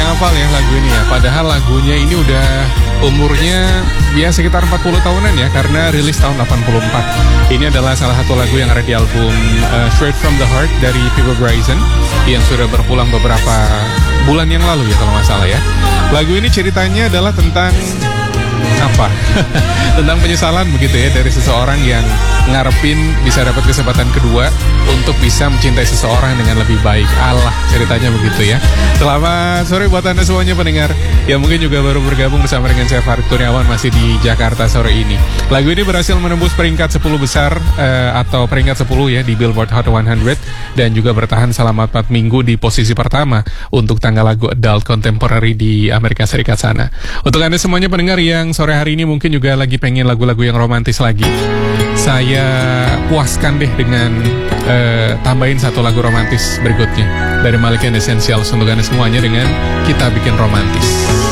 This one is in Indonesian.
yang hafal ya lagu ini ya. Padahal lagunya ini udah umurnya ya sekitar 40 tahunan ya, karena rilis tahun 84. Ini adalah salah satu lagu yang ada di album Straight From The Heart dari People Bryson yang sudah berpulang beberapa bulan yang lalu ya kalau nggak salah ya. Lagu ini ceritanya adalah tentang apa? Tentang penyesalan begitu ya, dari seseorang yang ngarepin bisa dapat kesempatan kedua untuk bisa mencintai seseorang dengan lebih baik. Allah, ceritanya begitu ya. Selamat sore buat Anda semuanya pendengar yang mungkin juga baru bergabung bersama dengan saya Farid Kurniawan masih di Jakarta sore ini. Lagu ini berhasil menembus peringkat 10 besar atau peringkat 10 ya di Billboard Hot 100 dan juga bertahan selama 4 minggu di posisi pertama untuk tanggal lagu adult contemporary di Amerika Serikat sana. Untuk Anda semuanya pendengar yang sore hari ini mungkin juga lagi pengen lagu-lagu yang romantis lagi, saya puaskan deh dengan tambahin satu lagu romantis berikutnya dari Malik and Essentials untuk Anda semuanya dengan Kita Bikin Romantis.